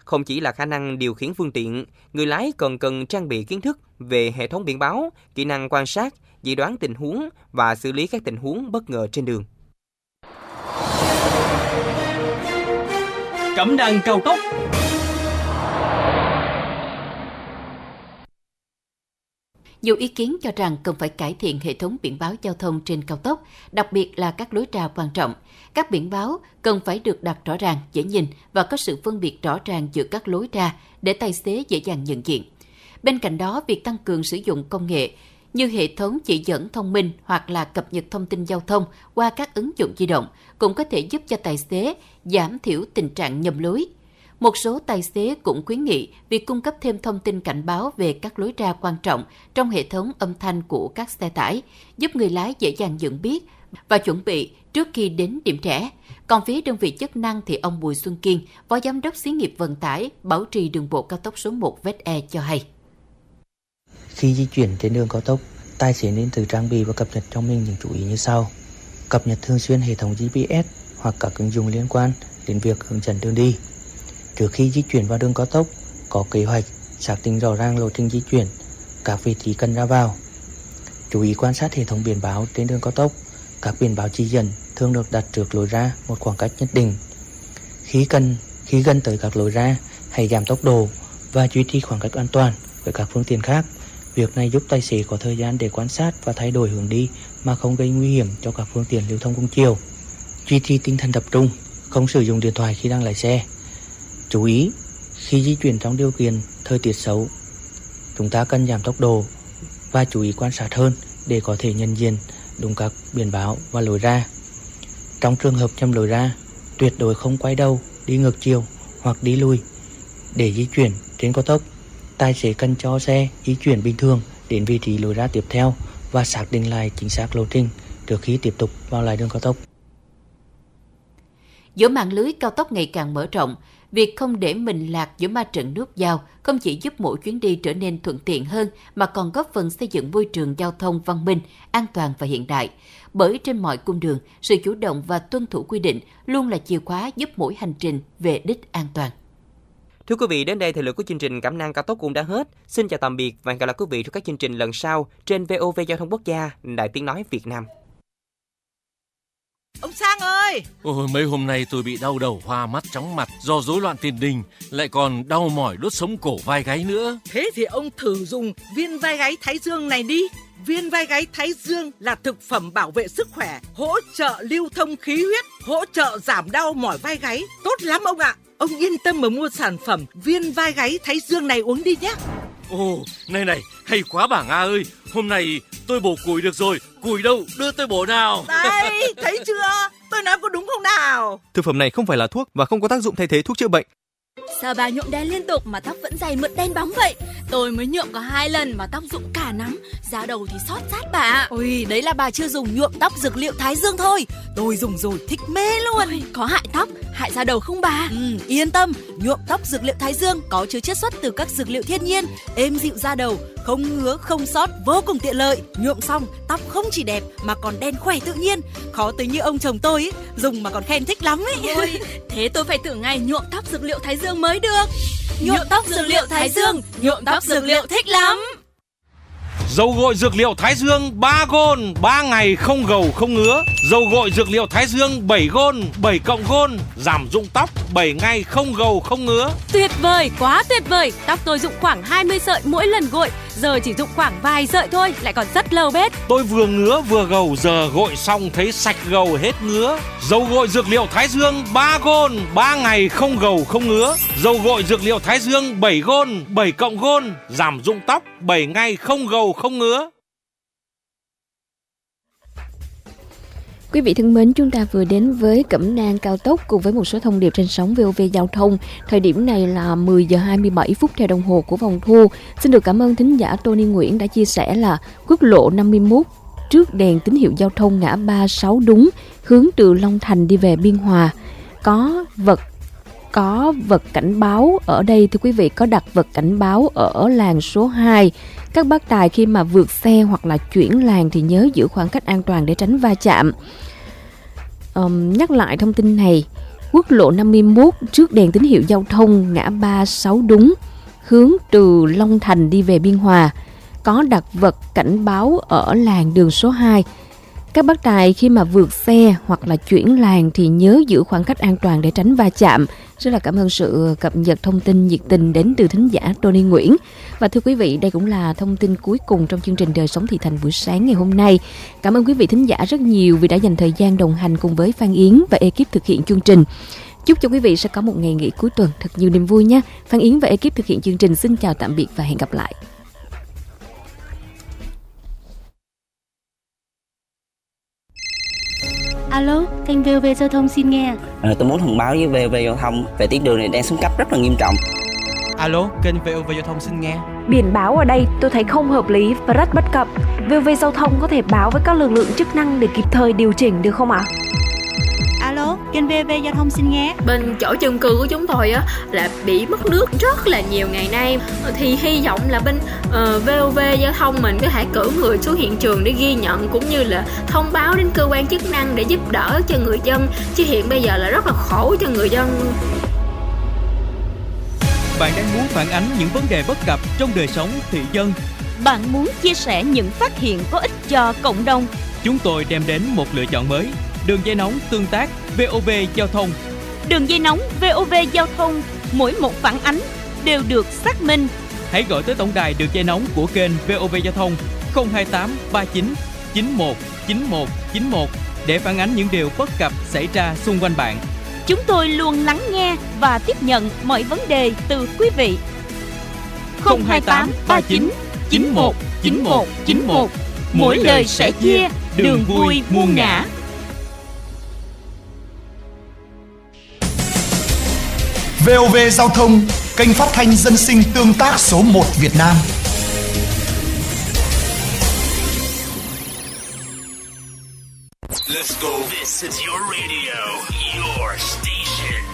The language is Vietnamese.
Không chỉ là khả năng điều khiển phương tiện, người lái còn cần trang bị kiến thức về hệ thống biển báo, kỹ năng quan sát, dự đoán tình huống và xử lý các tình huống bất ngờ trên đường. Cẩm nang cao tốc. Nhiều ý kiến cho rằng cần phải cải thiện hệ thống biển báo giao thông trên cao tốc, đặc biệt là các lối ra quan trọng. Các biển báo cần phải được đặt rõ ràng, dễ nhìn và có sự phân biệt rõ ràng giữa các lối ra để tài xế dễ dàng nhận diện. Bên cạnh đó, việc tăng cường sử dụng công nghệ như hệ thống chỉ dẫn thông minh hoặc là cập nhật thông tin giao thông qua các ứng dụng di động cũng có thể giúp cho tài xế giảm thiểu tình trạng nhầm lối. Một số tài xế cũng khuyến nghị việc cung cấp thêm thông tin cảnh báo về các lối ra quan trọng trong hệ thống âm thanh của các xe tải, giúp người lái dễ dàng nhận biết và chuẩn bị trước khi đến điểm rẽ. Còn phía đơn vị chức năng thì ông Bùi Xuân Kiên, Phó Giám đốc Xí nghiệp Vận tải, Bảo trì đường bộ cao tốc số 1 Vết E cho hay. Khi di chuyển trên đường cao tốc, tài xế nên tự trang bị và cập nhật cho mình những chú ý như sau. Cập nhật thường xuyên hệ thống GPS hoặc các ứng dụng liên quan đến việc hướng dẫn đường đi. Trước khi di chuyển vào đường cao tốc, có kế hoạch, xác định rõ ràng lộ trình di chuyển, các vị trí cần ra vào. Chú ý quan sát hệ thống biển báo trên đường cao tốc. Các biển báo chỉ dẫn thường được đặt trước lối ra một khoảng cách nhất định. Khi gần tới các lối ra, hãy giảm tốc độ và duy trì khoảng cách an toàn với các phương tiện khác. Việc này giúp tài xế có thời gian để quan sát và thay đổi hướng đi mà không gây nguy hiểm cho các phương tiện lưu thông cùng chiều. Duy trì tinh thần tập trung, không sử dụng điện thoại khi đang lái xe. Chú ý, khi di chuyển trong điều kiện thời tiết xấu, chúng ta cần giảm tốc độ và chú ý quan sát hơn để có thể nhận diện đúng các biển báo và lối ra. Trong trường hợp nhầm lối ra, tuyệt đối không quay đầu, đi ngược chiều hoặc đi lùi. Để di chuyển trên cao tốc, tài xế cần cho xe di chuyển bình thường đến vị trí lối ra tiếp theo và xác định lại chính xác lộ trình trước khi tiếp tục vào lại đường cao tốc. Giữa mạng lưới cao tốc ngày càng mở rộng, việc không để mình lạc giữa ma trận nước giao không chỉ giúp mỗi chuyến đi trở nên thuận tiện hơn mà còn góp phần xây dựng môi trường giao thông văn minh, an toàn và hiện đại. Bởi trên mọi cung đường, sự chủ động và tuân thủ quy định luôn là chìa khóa giúp mỗi hành trình về đích an toàn. Thưa quý vị, đến đây thời lượng của chương trình Cẩm nang cao tốc cũng đã hết. Xin chào tạm biệt và hẹn gặp lại quý vị trong các chương trình lần sau trên VOV Giao thông Quốc gia, Đài Tiếng nói Việt Nam. Ông Sang ơi! Ôi, mấy hôm nay tôi bị đau đầu, hoa mắt, chóng mặt do rối loạn tiền đình, lại còn đau mỏi đốt sống cổ vai gáy nữa. Thế thì ông thử dùng viên vai gáy Thái Dương này đi. Viên vai gáy Thái Dương là thực phẩm bảo vệ sức khỏe, hỗ trợ lưu thông khí huyết, hỗ trợ giảm đau mỏi vai gáy. Tốt lắm ông ạ! Ông yên tâm mà mua sản phẩm viên vai gáy Thái Dương này uống đi nhé. Ồ, này, hay quá bảng A ơi. Hôm nay tôi bổ củi được rồi. Củi đâu, đưa tôi bổ nào. Đây, thấy chưa? Tôi nói có đúng không nào? Thực phẩm này không phải là thuốc và không có tác dụng thay thế thuốc chữa bệnh. Sao bà nhuộm đen liên tục mà tóc vẫn dày mượt đen bóng vậy? Tôi mới nhuộm có 2 lần mà tóc rụng cả nắm, da đầu thì xót rát bà. Ôi, đấy là bà chưa dùng nhuộm tóc dược liệu Thái Dương thôi. Tôi dùng rồi thích mê luôn. Ôi, có hại tóc, hại da đầu không bà? Yên tâm, nhuộm tóc dược liệu Thái Dương có chứa chiết xuất từ các dược liệu thiên nhiên, êm dịu da đầu, không ngứa, không xót, vô cùng tiện lợi. Nhuộm xong, tóc không chỉ đẹp mà còn đen khỏe tự nhiên. Khó tính như ông chồng tôi ấy, dùng mà còn khen thích lắm ấy. Ôi, thế tôi phải thử ngay nhuộm tóc dược liệu Thái Dương mới được. Nhuộm tóc dược liệu Thái Dương, nhuộm tóc dược liệu thích lắm. Dầu gội dược liệu Thái Dương 3 gôn, 3 ngày không gầu không ngứa. Dầu gội dược liệu Thái Dương 7 gôn, 7 cộng gôn, giảm rụng tóc 7 ngày không gầu không ngứa. Tuyệt vời, quá tuyệt vời. Tóc tôi rụng khoảng 20 sợi mỗi lần gội, giờ chỉ rụng khoảng vài sợi thôi, lại còn rất lâu bết. Tôi vừa ngứa vừa gầu, giờ gội xong thấy sạch gầu hết ngứa. Dầu gội dược liệu Thái Dương 3 gôn, 3 ngày không gầu không ngứa. Dầu gội dược liệu Thái Dương 7 gôn, 7 cộng gôn, giảm rụng tóc 7 ngày không gầu không ngứa. Quý vị thân mến, chúng ta vừa đến với Cẩm nang cao tốc cùng với một số thông điệp trên sóng VOV Giao thông. Thời điểm này là 10 giờ 27 phút theo đồng hồ của vòng thu. Xin được cảm ơn thính giả Tony Nguyễn đã chia sẻ là quốc lộ 51 trước đèn tín hiệu giao thông ngã ba 6 đúng, hướng từ Long Thành đi về Biên Hòa. Có vật cảnh báo ở đây, thưa quý vị, có đặt vật cảnh báo ở làn số 2. Các bác tài khi mà vượt xe hoặc là chuyển làn thì nhớ giữ khoảng cách an toàn để tránh va chạm. Nhắc lại thông tin này, quốc lộ 51 trước đèn tín hiệu giao thông ngã ba 6 đúng, hướng từ Long Thành đi về Biên Hòa. Có đặt vật cảnh báo ở làn đường số 2. Các bác tài khi mà vượt xe hoặc là chuyển làn thì nhớ giữ khoảng cách an toàn để tránh va chạm. Rất là cảm ơn sự cập nhật thông tin nhiệt tình đến từ thính giả Tony Nguyễn. Và thưa quý vị, đây cũng là thông tin cuối cùng trong chương trình Đời Sống Thị Thành buổi sáng ngày hôm nay. Cảm ơn quý vị thính giả rất nhiều vì đã dành thời gian đồng hành cùng với Phan Yến và ekip thực hiện chương trình. Chúc cho quý vị sẽ có một ngày nghỉ cuối tuần thật nhiều niềm vui nhé. Phan Yến và ekip thực hiện chương trình xin chào tạm biệt và hẹn gặp lại. Alo, kênh VOV Giao thông xin nghe. Tôi muốn thông báo với VOV Giao thông về tuyến đường này đang xuống cấp rất là nghiêm trọng. Alo, kênh VOV Giao thông xin nghe. Biển báo ở đây tôi thấy không hợp lý và rất bất cập. VOV Giao thông có thể báo với các lực lượng chức năng để kịp thời điều chỉnh được không ạ? Alo, kênh VOV Giao thông xin nghe. Bên chỗ chung cư của chúng tôi á là bị mất nước rất là nhiều ngày nay. Thì hy vọng là bên VOV Giao thông mình có thể cử người xuống hiện trường để ghi nhận cũng như là thông báo đến cơ quan chức năng để giúp đỡ cho người dân. Chứ hiện bây giờ là rất là khổ cho người dân. Bạn đang muốn phản ánh những vấn đề bất cập trong đời sống thị dân. Bạn muốn chia sẻ những phát hiện có ích cho cộng đồng. Chúng tôi đem đến một lựa chọn mới. Đường dây nóng tương tác VOV Giao thông. Đường dây nóng VOV Giao thông, mỗi một phản ánh đều được xác minh. Hãy gọi tới tổng đài đường dây nóng của kênh VOV Giao thông 028 39 91 91 91 để phản ánh những điều bất cập xảy ra xung quanh bạn. Chúng tôi luôn lắng nghe và tiếp nhận mọi vấn đề từ quý vị. 028 39 91 91 91. Mỗi lời sẻ chia, đường vui muôn ngã. VOV Giao thông, kênh phát thanh dân sinh tương tác số 1 Việt Nam. Let's go. This is your radio, your station.